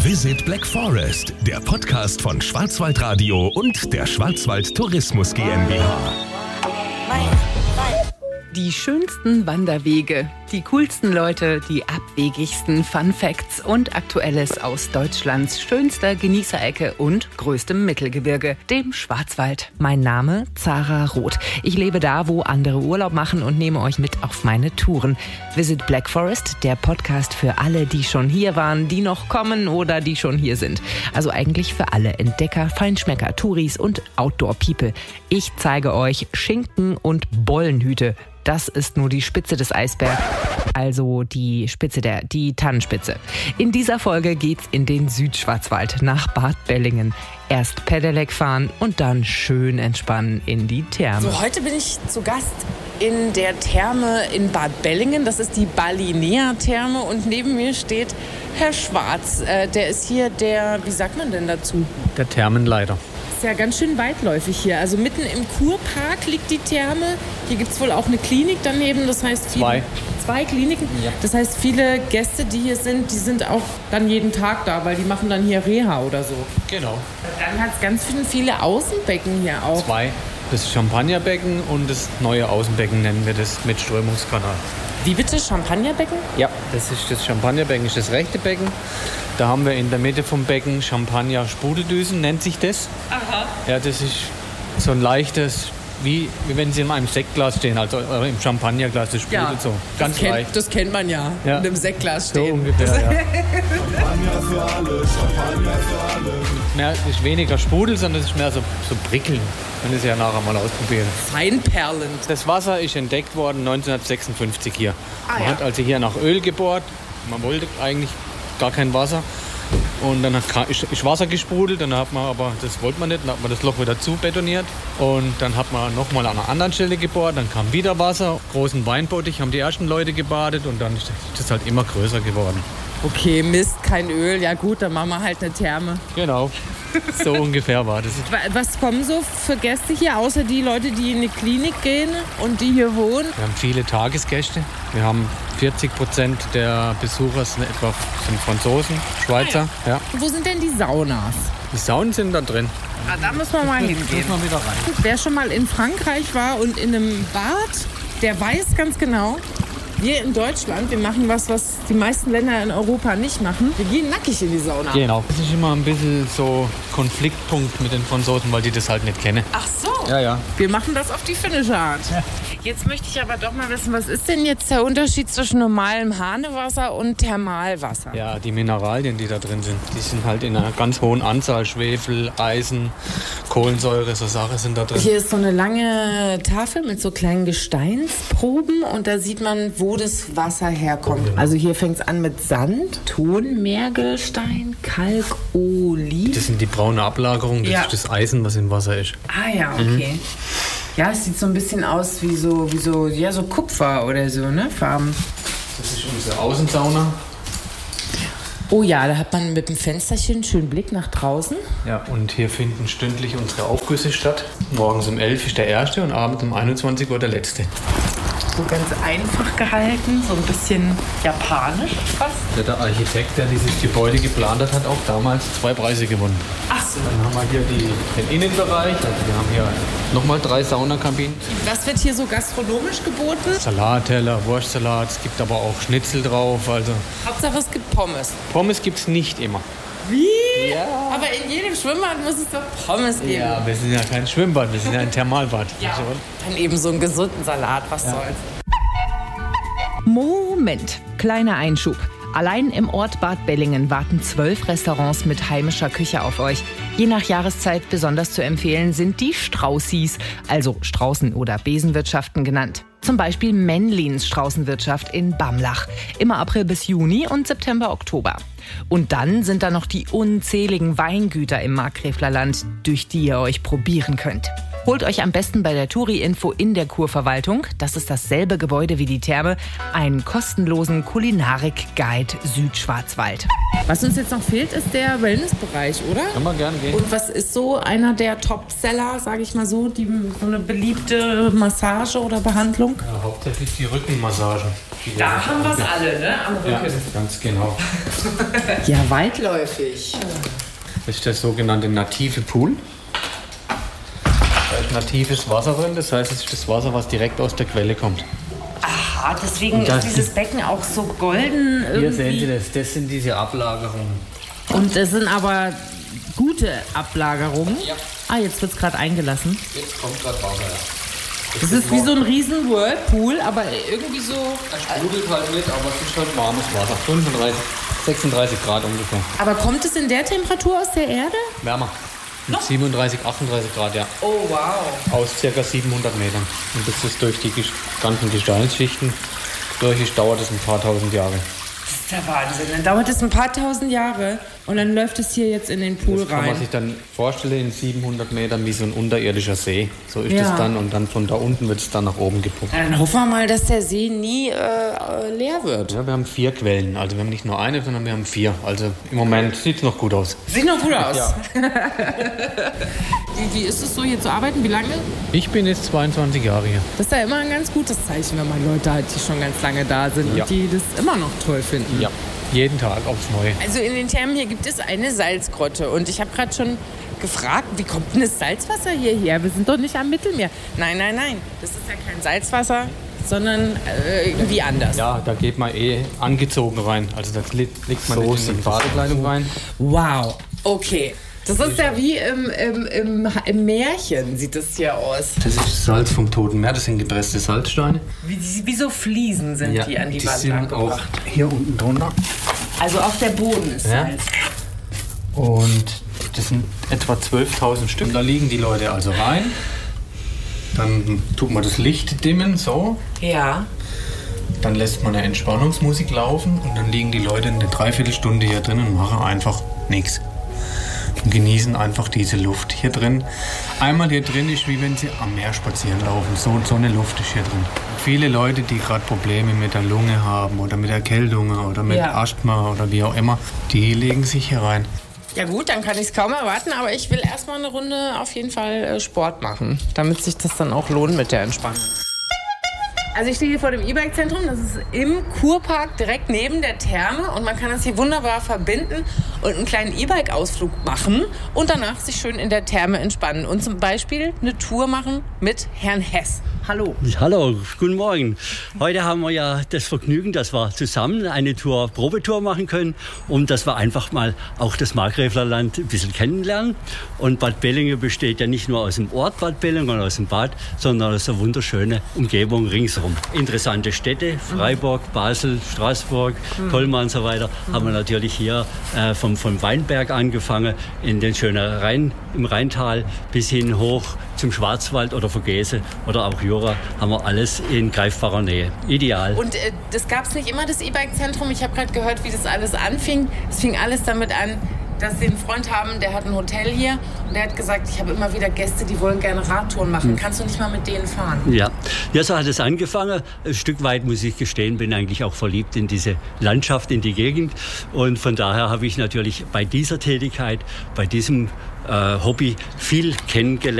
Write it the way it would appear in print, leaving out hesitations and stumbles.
Visit Black Forest, der Podcast von Schwarzwaldradio und der Schwarzwald Tourismus GmbH. Die schönsten Wanderwege, die coolsten Leute, die abwegigsten Fun Facts und Aktuelles aus Deutschlands schönster Genießerecke und größtem Mittelgebirge, dem Schwarzwald. Mein Name Zara Roth. Ich lebe da, wo andere Urlaub machen und nehme euch mit auf meine Touren. Visit Black Forest, der Podcast für alle, die schon hier waren, die noch kommen oder die schon hier sind. Also eigentlich für alle Entdecker, Feinschmecker, Touris und Outdoor-People. Ich zeige euch Schinken und Bollenhüte. Das ist nur die Spitze des Eisbergs, also die Tannenspitze. In dieser Folge geht's in den Südschwarzwald nach Bad Bellingen. Erst Pedelec fahren und dann schön entspannen in die Therme. So, heute bin ich zu Gast in der Therme in Bad Bellingen. Das ist die Balinea-Therme und neben mir steht Herr Schwarz. Der ist hier der, wie sagt man denn dazu? Der Thermenleiter. Ist ja ganz schön weitläufig hier. Also mitten im Kurpark liegt die Therme. Hier gibt es wohl auch eine Klinik daneben. Das heißt zwei Kliniken. Ja. Das heißt, viele Gäste, die hier sind, die sind auch dann jeden Tag da, weil die machen dann hier Reha oder so. Genau. Dann hat es ganz viele Außenbecken hier auch. 2. Das Champagnerbecken und das neue Außenbecken nennen wir das mit Strömungskanal. Wie bitte? Champagnerbecken? Ja, das Champagnerbecken ist das rechte Becken. Da haben wir in der Mitte vom Becken Champagner-Sprudeldüsen, nennt sich das. Aha. Ja, das ist so ein leichtes, wie wenn sie in einem Sektglas stehen, also im Champagnerglas, das sprudelt so. Ganz leicht. Das kennt man ja, in einem Sektglas stehen. So ungefähr, ja. Champagner für alle, Champagner für alle. Mehr, es ist weniger Sprudel, sondern es ist mehr so prickeln. Man ist ja nachher mal ausprobieren. Feinperlend. Das Wasser ist entdeckt worden 1956 hier. Man hat also hier nach Öl gebohrt. Man wollte eigentlich gar kein Wasser. Und dann ist Wasser gesprudelt, dann hat man aber, das wollte man nicht, dann hat man das Loch wieder zubetoniert. Und dann hat man nochmal an einer anderen Stelle gebohrt, dann kam wieder Wasser, großen Weinbottich, haben die ersten Leute gebadet und dann ist das halt immer größer geworden. Okay, Mist, kein Öl, ja gut, dann machen wir halt eine Therme. Genau, so ungefähr war das. Was kommen so für Gäste hier, außer die Leute, die in eine Klinik gehen und die hier wohnen? Wir haben viele Tagesgäste. Wir haben 40% der Besucher sind Franzosen, Schweizer. Ja. Wo sind denn die Saunas? Die Saunen sind da drin. Da müssen wir mal hingehen. Müssen wir wieder rein. Wer schon mal in Frankreich war und in einem Bad, der weiß ganz genau, wir in Deutschland, wir machen was die meisten Länder in Europa nicht machen. Wir gehen nackig in die Sauna. Genau. Das ist immer ein bisschen so Konfliktpunkt mit den Franzosen, weil die das halt nicht kennen. Ach so. Ja. Wir machen das auf die finnische Art. Ja. Jetzt möchte ich aber doch mal wissen, was ist denn jetzt der Unterschied zwischen normalem Hahnewasser und Thermalwasser? Ja, die Mineralien, die da drin sind, die sind halt in einer ganz hohen Anzahl. Schwefel, Eisen, Kohlensäure, so Sachen sind da drin. Hier ist so eine lange Tafel mit so kleinen Gesteinsproben und da sieht man, wo das Wasser herkommt. Also hier fängt es an mit Sand, Tonmergelstein, Kalk, Olivin. Das sind die braune Ablagerung, das ist das Eisen, was im Wasser ist. Ah ja, okay. Ja, es sieht so ein bisschen aus wie so Kupfer oder so, ne? Farben. Das ist unsere Außensauna. Oh ja, da hat man mit dem Fensterchen einen schönen Blick nach draußen. Ja, und hier finden stündlich unsere Aufgüsse statt. Morgens um 11 ist der erste und abends um 21 Uhr der letzte. So ganz einfach gehalten, so ein bisschen japanisch fast. Der Architekt, der dieses Gebäude geplant hat, auch damals 2 Preise gewonnen. Ach so. Dann haben wir hier den Innenbereich. Also wir haben hier nochmal 3 Saunakabinen. Was wird hier so gastronomisch geboten? Salatteller, Wurstsalat, es gibt aber auch Schnitzel drauf. Also Hauptsache es gibt Pommes. Pommes gibt es nicht immer. Wie? Ja. Aber in jedem Schwimmbad muss es doch Pommes geben. Ja, wir sind ja kein Schwimmbad, wir sind ja ein Thermalbad. Ja. Dann eben so einen gesunden Salat, was soll's. Moment, kleiner Einschub. Allein im Ort Bad Bellingen warten 12 Restaurants mit heimischer Küche auf euch. Je nach Jahreszeit besonders zu empfehlen sind die Straußis, also Straußen- oder Besenwirtschaften genannt. Zum Beispiel Männlins Straußenwirtschaft in Bamlach. Immer April bis Juni und September, Oktober. Und dann sind da noch die unzähligen Weingüter im Markgräflerland, durch die ihr euch probieren könnt. Holt euch am besten bei der Touri-Info in der Kurverwaltung, das ist dasselbe Gebäude wie die Therme, einen kostenlosen Kulinarik-Guide Südschwarzwald. Was uns jetzt noch fehlt, ist der Wellnessbereich, oder? Kann man gerne gehen. Und was ist so einer der Topseller, sage ich mal so, so eine beliebte Massage oder Behandlung? Ja, hauptsächlich die Rückenmassage. Da haben wir es alle, ne? Am Rücken. Ja, ganz genau. Ja, weitläufig. Das ist der sogenannte native Pool. Da ist natives Wasser drin, das heißt, es ist das Wasser, was direkt aus der Quelle kommt. Aha, deswegen ist dieses Becken auch so golden irgendwie. Hier sehen Sie das, das sind diese Ablagerungen. Und das sind aber gute Ablagerungen. Ja. Ah, jetzt wird es gerade eingelassen. Jetzt kommt gerade Wasser, ja. Das ist wie so ein riesen Whirlpool, aber irgendwie so... Das sprudelt halt mit, aber es ist halt warmes Wasser. 35, 36 Grad ungefähr. Aber kommt es in der Temperatur aus der Erde? Wärmer. Mit 37, 38 Grad, ja. Oh, wow. Aus ca. 700 Metern. Und das ist durch die ganzen Gesteinsschichten dauert es ein paar tausend Jahre. Das ist der Wahnsinn. Dann dauert es ein paar tausend Jahre und dann läuft es hier jetzt in den Pool das kann rein. man sich dann vorstellen, in 700 Metern wie so ein unterirdischer See. So ist Ja. es dann und dann von da unten wird es dann nach oben gepumpt. Ja, dann hoffen wir mal, dass der See nie leer wird. Ja, wir haben 4 Quellen. Also wir haben nicht nur eine, sondern wir haben 4. Also im Moment sieht es noch gut aus. Sieht noch gut aus. Ja. Wie ist es so, hier zu arbeiten? Wie lange? Ich bin jetzt 22 Jahre hier. Das ist ja immer ein ganz gutes Zeichen, wenn man Leute hat, die schon ganz lange da sind Ja. und die das immer noch toll finden. Ja, jeden Tag aufs Neue. Also in den Thermen hier gibt es eine Salzgrotte und ich habe gerade schon gefragt, wie kommt denn das Salzwasser hierher? Wir sind doch nicht am Mittelmeer. Nein, das ist ja kein Salzwasser, sondern irgendwie anders. Ja, da geht man angezogen rein. Also da legt man so nicht in die Badekleidung rein. Wow, okay. Das ist ja wie im Märchen, sieht das hier aus. Das ist Salz vom Toten Meer, das sind gepresste Salzsteine. Wie so Fliesen sind die an die Wand sind angebracht. auch hier unten drunter. Also auch der Boden ist Ja. Salz. Und das sind etwa 12.000 Stück. Und da liegen die Leute also rein. Dann tut man das Licht dimmen, so. Ja. Dann lässt man eine Entspannungsmusik laufen und dann liegen die Leute eine Dreiviertelstunde hier drin und machen einfach nichts. Und genießen einfach diese Luft hier drin. Einmal hier drin ist, wie wenn sie am Meer spazieren laufen. So eine Luft ist hier drin. Viele Leute, die gerade Probleme mit der Lunge haben oder mit Erkältungen oder mit Asthma oder wie auch immer, die legen sich hier rein. Ja gut, dann kann ich es kaum erwarten, aber ich will erstmal eine Runde auf jeden Fall Sport machen, damit sich das dann auch lohnt mit der Entspannung. Also ich stehe hier vor dem E-Bike-Zentrum, das ist im Kurpark direkt neben der Therme und man kann das hier wunderbar verbinden und einen kleinen E-Bike-Ausflug machen und danach sich schön in der Therme entspannen und zum Beispiel eine Tour machen mit Herrn Hess. Hallo. Hallo, guten Morgen. Heute haben wir ja das Vergnügen, dass wir zusammen eine Probetour machen können und dass wir einfach mal auch das Markgräflerland ein bisschen kennenlernen. Und Bad Bellinge besteht ja nicht nur aus dem Ort Bad Bellinge und aus dem Bad, sondern aus einer wunderschönen Umgebung ringsherum. Interessante Städte, Freiburg, Basel, Straßburg, Colmar und so weiter, haben wir natürlich hier vom Weinberg angefangen, in den schönen im Rheintal bis hin hoch zum Schwarzwald oder Vogese oder auch Jura, haben wir alles in greifbarer Nähe. Ideal. Und das gab es nicht immer, das E-Bike-Zentrum. Ich habe gerade gehört, wie das alles anfing. Es fing alles damit an, dass sie einen Freund haben, der hat ein Hotel hier und der hat gesagt, ich habe immer wieder Gäste, die wollen gerne Radtouren machen. Kannst du nicht mal mit denen fahren? Ja, so hat es angefangen. Ein Stück weit, muss ich gestehen, bin eigentlich auch verliebt in diese Landschaft, in die Gegend. Und von daher habe ich natürlich bei dieser Tätigkeit, bei diesem Hobby viel kennengelernt.